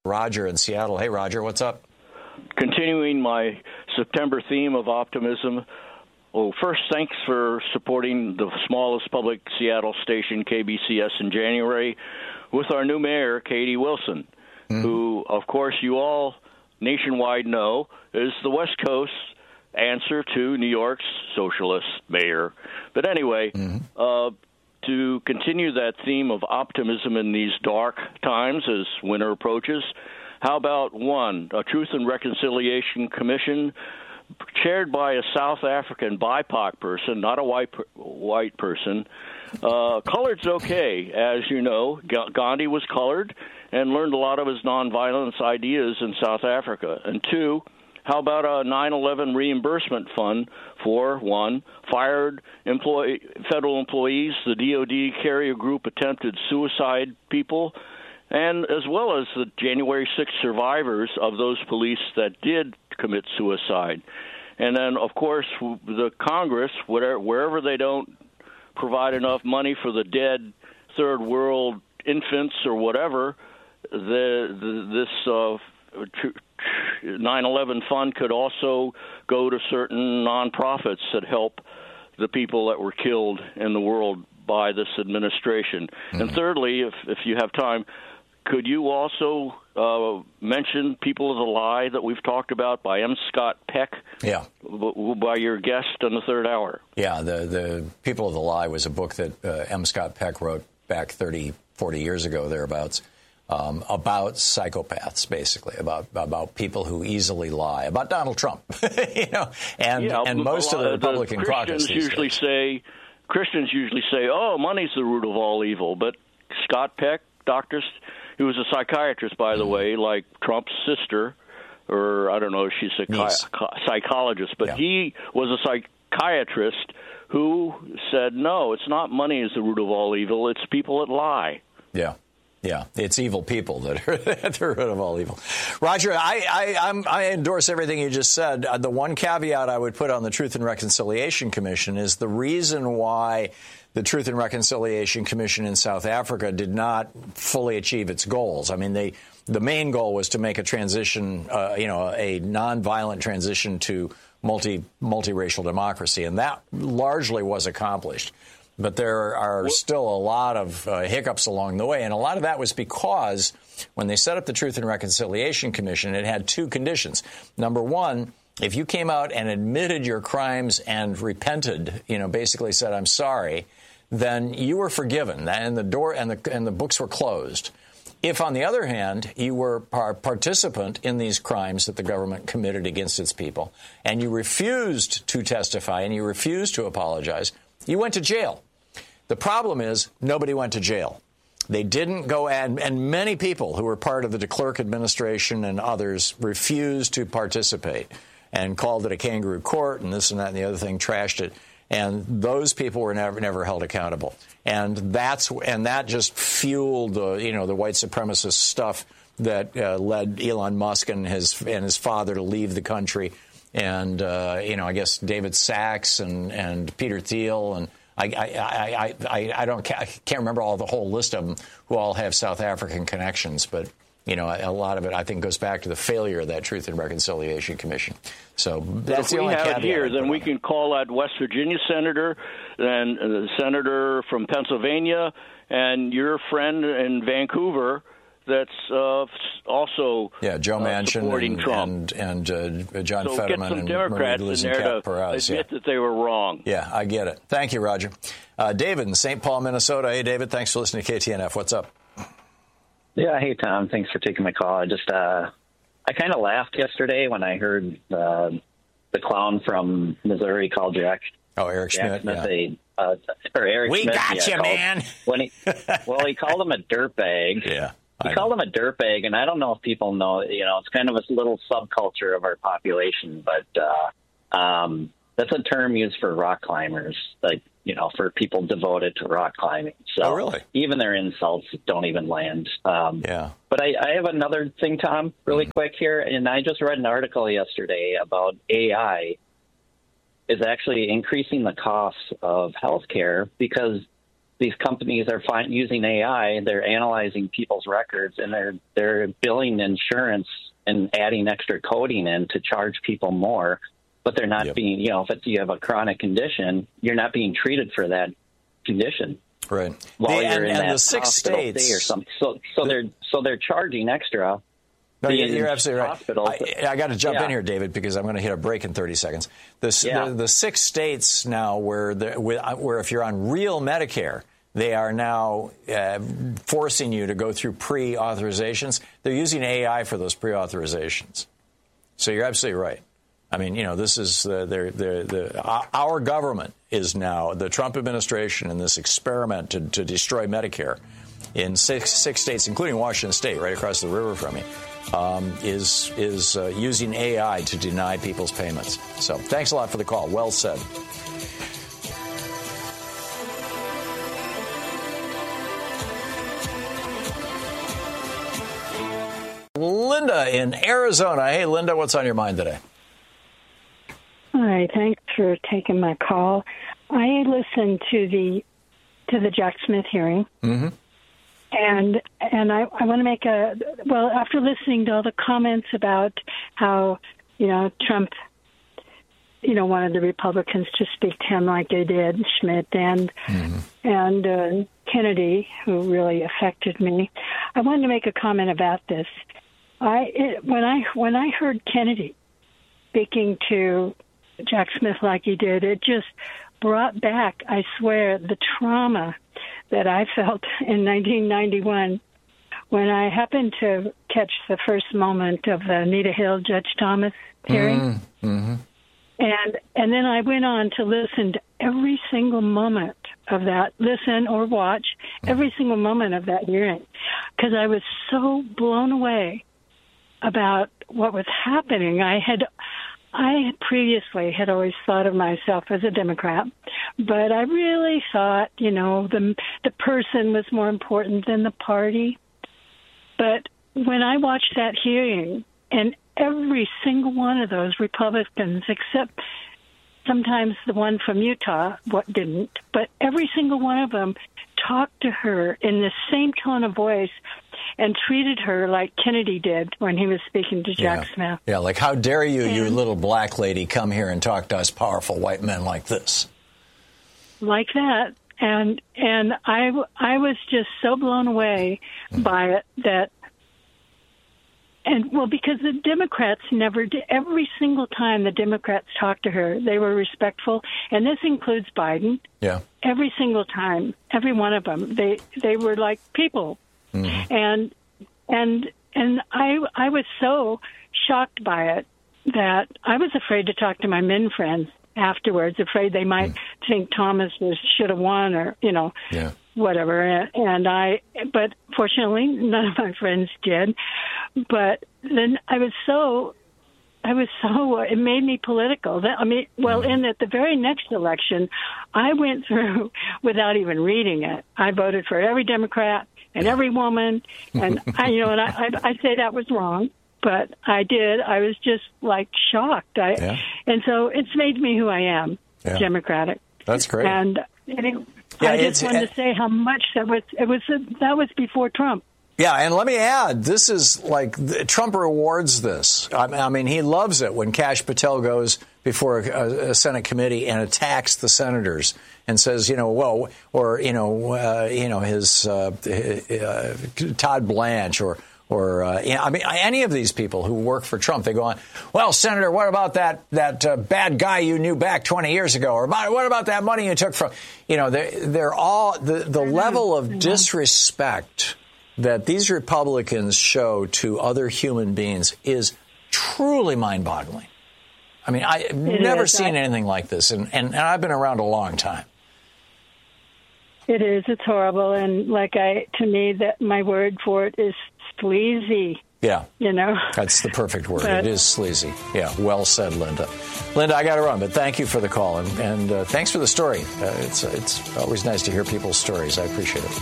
Roger in Seattle. Hey, Roger, what's up? Continuing my September theme of optimism. Well, first, thanks for supporting the smallest public Seattle station, KBCS, in January with our new mayor, Katie Wilson, who, of course, you all nationwide know is the West Coast answer to New York's socialist mayor. But anyway, to continue that theme of optimism in these dark times as winter approaches, how about a Truth and Reconciliation Commission chaired by a South African BIPOC person, not a white person. Colored's okay. As you know, Gandhi was colored and learned a lot of his nonviolence ideas in South Africa. And two, how about a 9/11 reimbursement fund for, one, fired federal employees, the DOD carrier group attempted suicide people, and as well as the January 6th survivors of those police that did commit suicide. And then, of course, the Congress, wherever they don't provide enough money for the dead third world infants or whatever, this 9/11 fund could also go to certain nonprofits that help the people that were killed in the world by this administration. And thirdly, if you have time, could you also mention People of the Lie that we've talked about by M. Scott Peck? Yeah. By your guest in the third hour. Yeah, the People of the Lie was a book that M. Scott Peck wrote back 30, 40 years ago, thereabouts, about psychopaths, basically, about people who easily lie, about Donald Trump, and most of the Republican caucus. Christians usually say, oh, money's the root of all evil. But Scott Peck, he was a psychiatrist, by the way, like Trump's sister, or I don't know if she's a psychologist, but he was a psychiatrist who said, no, it's not money is the root of all evil, it's people that lie. Yeah. Yeah, it's evil people that are at the root of all evil. Roger, I endorse everything you just said. The one caveat I would put on the Truth and Reconciliation Commission is the reason why the Truth and Reconciliation Commission in South Africa did not fully achieve its goals. I mean, the main goal was to make a transition, a nonviolent transition to multiracial democracy, and that largely was accomplished. But there are still a lot of hiccups along the way, and a lot of that was because when they set up the Truth and Reconciliation Commission, it had two conditions. Number one, if you came out and admitted your crimes and repented, basically said, I'm sorry, then you were forgiven, and the door and the books were closed. If, on the other hand, you were a participant in these crimes that the government committed against its people, and you refused to testify and you refused to apologize, you went to jail. The problem is nobody went to jail. They didn't go, and many people who were part of the de Klerk administration and others refused to participate and called it a kangaroo court and this and that and the other thing, trashed it. And those people were never held accountable. And that just fueled the white supremacist stuff that led Elon Musk and his father to leave the country. And I guess David Sachs and Peter Thiel and I can't remember the whole list of them who all have South African connections, but a lot of it I think goes back to the failure of that Truth and Reconciliation Commission. So that's the only caveat. If we have it here, then we can call that West Virginia senator, then the senator from Pennsylvania, and your friend in Vancouver. That's also Joe Manchin supporting Trump and John Fetterman get some and Democrats Marie in there to admit that they were wrong. Yeah, I get it. Thank you, Roger. David in St. Paul, Minnesota. Hey, David, thanks for listening to KTNF. What's up? Yeah, hey, Tom. Thanks for taking my call. I kind of laughed yesterday when I heard the clown from Missouri called Jack. Oh, Eric Schmidt. Eric we Schmidt, got you, man. He called him a dirtbag. Yeah. He called him a dirtbag, and I don't know if people know, it's kind of a little subculture of our population, but that's a term used for rock climbers, for people devoted to rock climbing. So really? Even their insults don't even land. But I have another thing, Tom, really quick here, and I just read an article yesterday about AI is actually increasing the costs of healthcare because these companies are using AI. They're analyzing people's records, and they're billing insurance and adding extra coding in to charge people more. But they're not being, if you have a chronic condition, you're not being treated for that condition. Right. While you're in that the 6 states or something. So they're charging extra. No, you're absolutely right. I got to jump in here, David, because I'm going to hit a break in 30 seconds. The 6 states now where if you're on real Medicare, they are now forcing you to go through pre-authorizations. They're using AI for those pre-authorizations. So you're absolutely right. I mean, this is our government is now, the Trump administration, in this experiment to destroy Medicare in six states, including Washington State, right across the river from me, is using AI to deny people's payments. So thanks a lot for the call. Well said. Linda in Arizona. Hey, Linda, what's on your mind today? Hi, thanks for taking my call. I listened to the Jack Smith hearing, and I want to make after listening to all the comments about how Trump wanted the Republicans to speak to him like they did, Schmidt and Kennedy, who really affected me. I wanted to make a comment about this. When I heard Kennedy speaking to Jack Smith like he did, it just brought back, I swear, the trauma that I felt in 1991 when I happened to catch the first moment of the Anita Hill, Judge Thomas hearing. And then I went on to listen to every single moment of that, listen or watch every single moment of that hearing, because I was so blown away about what was happening. I previously had always thought of myself as a Democrat, but I really thought, the person was more important than the party. But when I watched that hearing, and every single one of those Republicans, except sometimes the one from Utah, didn't, but every single one of them talked to her in the same tone of voice and treated her like Kennedy did when he was speaking to Jack Smith. Yeah, like, how dare you, you little black lady, come here and talk to us powerful white men like this. Like that. And I was just so blown away by it because the Democrats never did. Every single time the Democrats talked to her, they were respectful, and this includes Biden. Yeah. Every single time, every one of them, they were like people. And I was so shocked by it that I was afraid to talk to my men friends afterwards, afraid they might think Thomas should have won or, whatever. But fortunately, none of my friends did. But then it made me political. And at the very next election, I went through without even reading it. I voted for every Democrat and every woman, and I say that was wrong, but I did. I was just shocked. And so it's made me who I am, Democratic. That's great. And I just wanted to say how much that was before Trump. Yeah, and let me add, this is Trump rewards this. I mean, he loves it when Kash Patel goes before a Senate committee and attacks the senators and says, his Todd Blanche or any of these people who work for Trump, they go on, well, Senator, what about that bad guy you knew back 20 years ago? Or what about that money you took from, they're all the level of disrespect that these Republicans show to other human beings is truly mind-boggling. I mean, I've never seen anything like this, and I've been around a long time. It is. It's horrible, and to me, that my word for it is sleazy. Yeah. That's the perfect word. It is sleazy. Yeah. Well said, Linda. Linda, I got to run, but thank you for the call, and thanks for the story. It's always nice to hear people's stories. I appreciate it.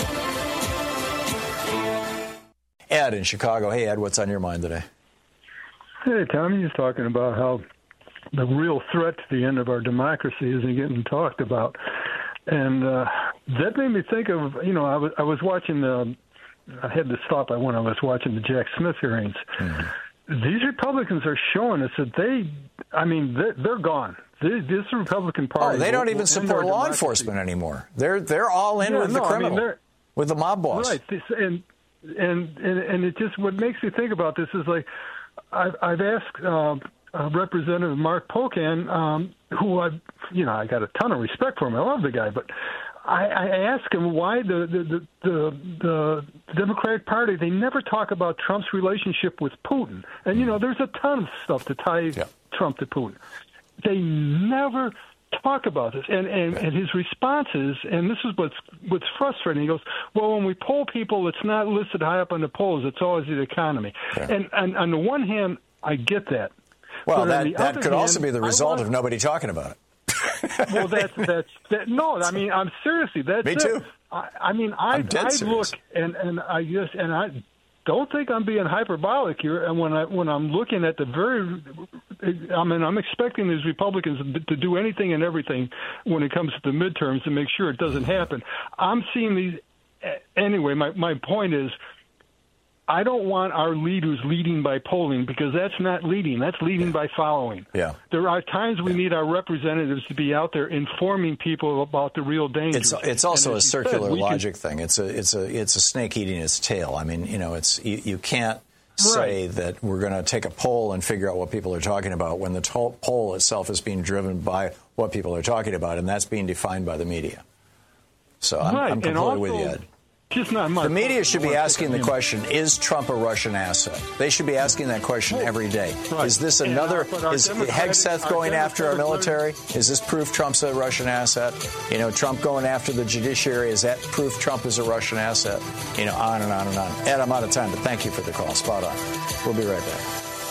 Ed in Chicago. Hey, Ed, what's on your mind today? Hey, Tom, you was talking about how the real threat to the end of our democracy isn't getting talked about. And that made me think of, I was watching I had to stop when I was watching the Jack Smith hearings. Mm-hmm. These Republicans are showing us that they're gone. This Republican Party. Oh, they don't even support law enforcement anymore. They're all in with the criminal, with the mob boss. Right, and it just, what makes me think about this is, like, I've asked Representative Mark Pocan, who I got a ton of respect for him. I love the guy, but I asked him why the Democratic Party, they never talk about Trump's relationship with Putin. And, there's a ton of stuff to tie Trump to Putin. They never talk about this. And his response is, and this is what's frustrating, he goes, well, when we poll people, it's not listed high up on the polls. It's always the economy. Yeah. And on the one hand, I get that. Well, that could also be the result of nobody talking about it. Well, that's no. I mean, I'm seriously. That's me too. I look and I don't think I'm being hyperbolic here. And when I'm looking at I'm expecting these Republicans to do anything and everything when it comes to the midterms to make sure it doesn't happen. I'm seeing these anyway. My point is, I don't want our leaders leading by polling, because that's not leading. That's leading by following. Yeah. There are times we need our representatives to be out there informing people about the real dangers. It's also a circular logic thing. It's a snake eating its tail. I mean, you can't say that we're going to take a poll and figure out what people are talking about when the poll itself is being driven by what people are talking about, and that's being defined by the media. So I'm completely with you, Ed. Just not much. The media should be asking the question, is Trump a Russian asset? They should be asking that question every day. Right. Is this another, is Hegseth going after our military? Is this proof Trump's a Russian asset? Trump going after the judiciary, is that proof Trump is a Russian asset? On and on and on. Ed, I'm out of time, but thank you for the call. Spot on. We'll be right back.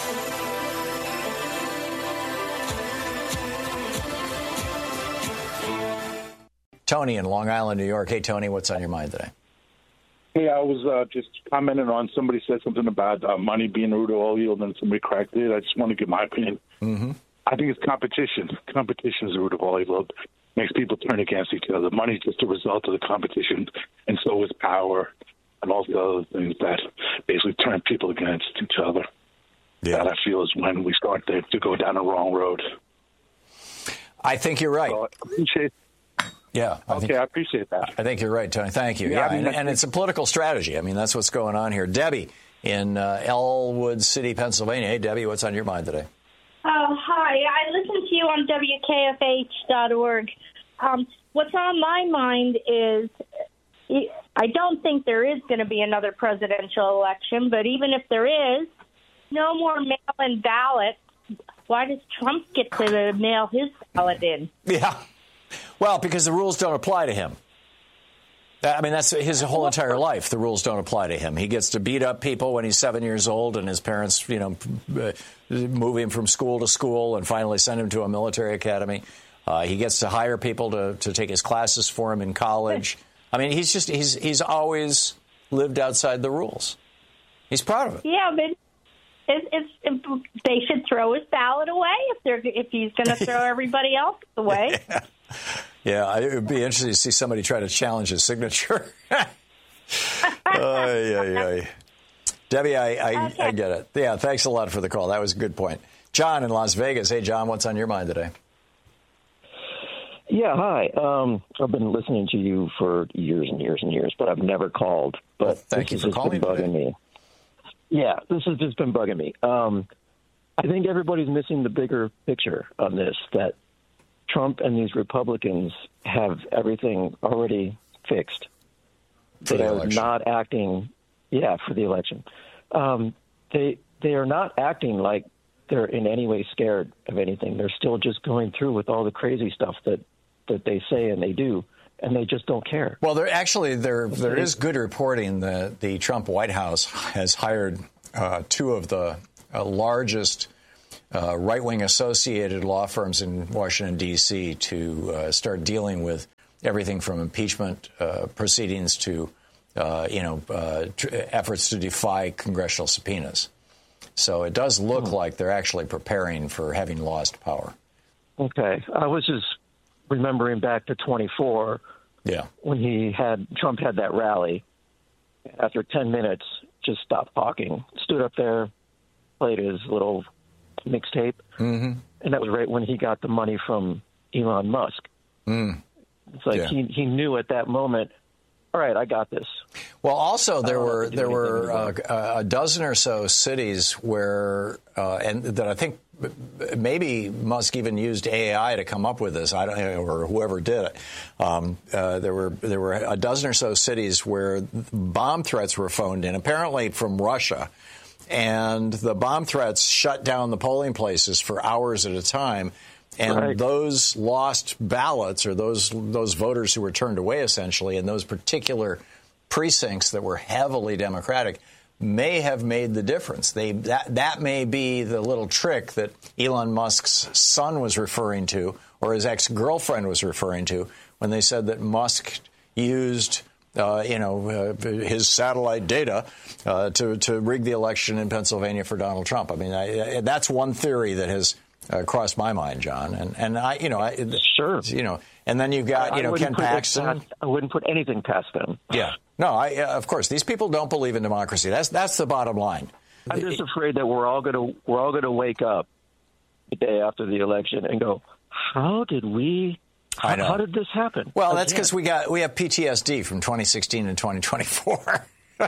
Tony in Long Island, New York. Hey, Tony, what's on your mind today? Hey, I was just commenting on, somebody said something about money being the root of all evil, and then somebody cracked it. I just want to give my opinion. Mm-hmm. I think it's competition. Competition is the root of all evil. It makes people turn against each other. Money is just a result of the competition, and so is power and all the other things that basically turn people against each other. Yeah. That, I feel, is when we start to go down the wrong road. I think you're right. So I appreciate Yeah. I appreciate that. I think you're right, Tony. Thank you. Yeah, and it's a political strategy. I mean, that's what's going on here. Debbie in Elwood City, Pennsylvania. Hey, Debbie, what's on your mind today? Oh, hi. I listen to you on WKFH.org. What's on my mind is I don't think there is going to be another presidential election, but even if there is, no more mail-in ballots. Why does Trump get to mail his ballot in? Yeah. Well, because the rules don't apply to him. I mean, that's his whole entire life. The rules don't apply to him. He gets to beat up people when he's 7 years old, and his parents, move him from school to school and finally send him to a military academy. He gets to hire people to take his classes for him in college. I mean, he's always lived outside the rules. He's proud of it. Yeah, but they should throw his ballot away if he's going to throw everybody else away. Yeah, it would be interesting to see somebody try to challenge his signature. Debbie, I get it. Yeah, thanks a lot for the call. That was a good point. John in Las Vegas. Hey, John, what's on your mind today? Yeah, hi. I've been listening to you for years and years and years, but I've never called. But thank you for calling me. Yeah, this has just been bugging me. I think everybody's missing the bigger picture on this, that Trump and these Republicans have everything already fixed. They are not acting, for the election. They are not acting like they're in any way scared of anything. They're still just going through with all the crazy stuff that they say and they do, and they just don't care. Well, there is good reporting that the Trump White House has hired two of the largest right-wing associated law firms in Washington, D.C. to start dealing with everything from impeachment proceedings to, efforts to defy congressional subpoenas. So it does look like they're actually preparing for having lost power. Okay. I was just remembering back to 24 when Trump had that rally. After 10 minutes, just stopped talking, stood up there, played his little mixtape, and that was right when he got the money from Elon Musk. It's like he knew at that moment, all right, I got this. Well, also there were a dozen or so cities where, and that I think maybe Musk even used AI to come up with this. I don't know, or whoever did it. There were a dozen or so cities where bomb threats were phoned in, apparently from Russia, and the bomb threats shut down the polling places for hours at a time. And those lost ballots, or those voters who were turned away, essentially, in those particular precincts that were heavily Democratic, may have made the difference. That may be the little trick that Elon Musk's son was referring to, or his ex-girlfriend was referring to, when they said that Musk used his satellite data to rig the election in Pennsylvania for Donald Trump. I mean, that's one theory that has crossed my mind, John, and sure, and then you've got Ken Paxton. I wouldn't put anything past them. Yeah, no, of course, these people don't believe in democracy. That's the bottom line. I'm just afraid that we're all going to wake up the day after the election and go, how did this happen? Well, that's because we have PTSD from 2016 and 2024.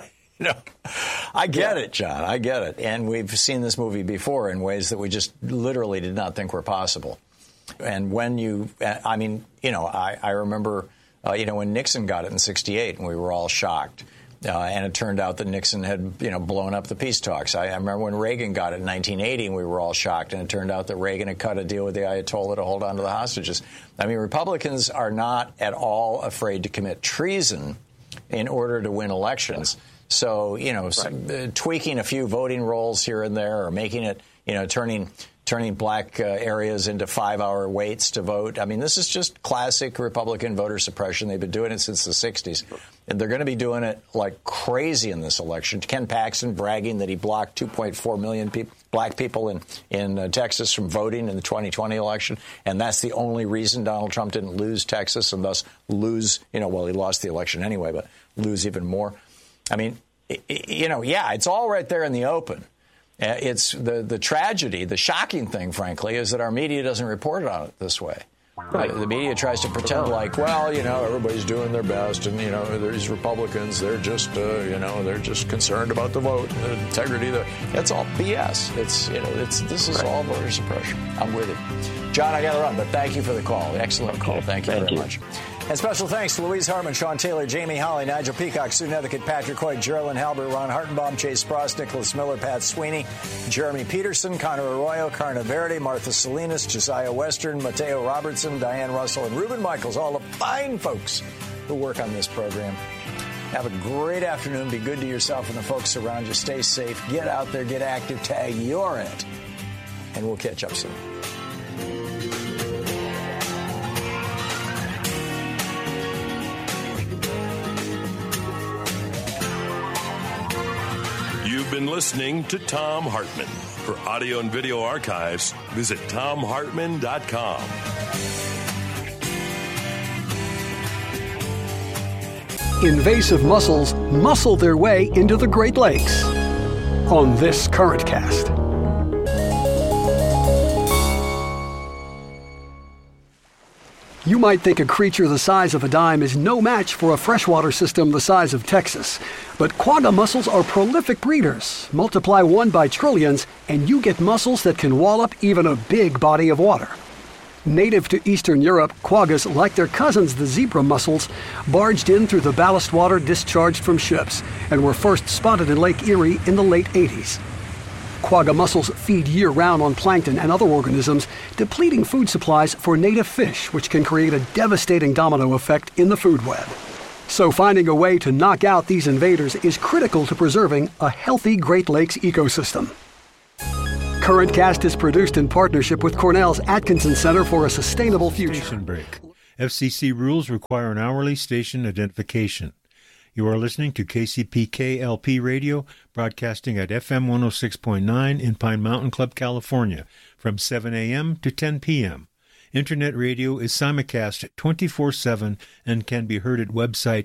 I get it, John. I get it. And we've seen this movie before in ways that we just literally did not think were possible. And when I remember, when Nixon got it in 68 and we were all shocked. And it turned out that Nixon had, blown up the peace talks. I remember when Reagan got it in 1980 and we were all shocked. And it turned out that Reagan had cut a deal with the Ayatollah to hold on to the hostages. I mean, Republicans are not at all afraid to commit treason in order to win elections. So, tweaking a few voting rolls here and there, or making it, turning black areas into 5-hour waits to vote. I mean, this is just classic Republican voter suppression. They've been doing it since the 60s. And they're going to be doing it like crazy in this election. Ken Paxton bragging that he blocked 2.4 million black people in Texas from voting in the 2020 election. And that's the only reason Donald Trump didn't lose Texas and thus lose, he lost the election anyway, but lose even more. I mean, it's all right there in the open. It's the tragedy, the shocking thing, frankly, is that our media doesn't report on it this way. The media tries to pretend like, everybody's doing their best, and these Republicans, they're just concerned about the vote and the integrity. That's all BS. This is all voter suppression. I'm with it, John. I got to run, but thank you for the call. Excellent call. Thank you very much. And special thanks to Louise Hartman, Sean Taylor, Jamie Holly, Nigel Peacock, Sue Nethercutt, Patrick Hoyt, Geraldine Halbert, Ron Hartenbaum, Chase Spross, Nicholas Miller, Pat Sweeney, Jeremy Peterson, Connor Arroyo, Carna Verde, Martha Salinas, Josiah Western, Mateo Robertson, Diane Russell, and Reuben Michaels, all the fine folks who work on this program. Have a great afternoon. Be good to yourself and the folks around you. Stay safe. Get out there. Get active. Tag you're in it. And we'll catch up soon. You've been listening to Thom Hartmann. For audio and video archives, visit thomhartmann.com. Invasive mussels muscle their way into the Great Lakes. On this Current Cast. You might think a creature the size of a dime is no match for a freshwater system the size of Texas. But quagga mussels are prolific breeders. Multiply one by trillions, and you get mussels that can wallop even a big body of water. Native to Eastern Europe, quaggas, like their cousins the zebra mussels, barged in through the ballast water discharged from ships and were first spotted in Lake Erie in the late 80s. Quagga mussels feed year-round on plankton and other organisms, depleting food supplies for native fish, which can create a devastating domino effect in the food web. So finding a way to knock out these invaders is critical to preserving a healthy Great Lakes ecosystem. Current Cast is produced in partnership with Cornell's Atkinson Center for a Sustainable Future. Station break. FCC rules require an hourly station identification. You are listening to KCPK LP Radio, broadcasting at FM 106.9 in Pine Mountain Club, California, from 7 a.m. to 10 p.m. Internet radio is simulcast 24/7 and can be heard at website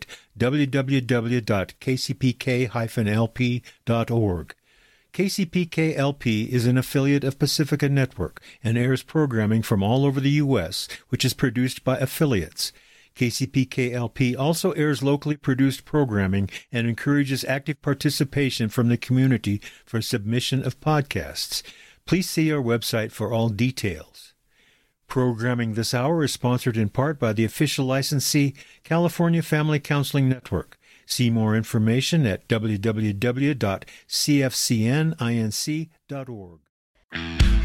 www.kcpk-lp.org. KCPK-LP is an affiliate of Pacifica Network and airs programming from all over the U.S., which is produced by affiliates. KCPK-LP also airs locally produced programming and encourages active participation from the community for submission of podcasts. Please see our website for all details. Programming this hour is sponsored in part by the official licensee, California Family Counseling Network. See more information at www.cfcninc.org.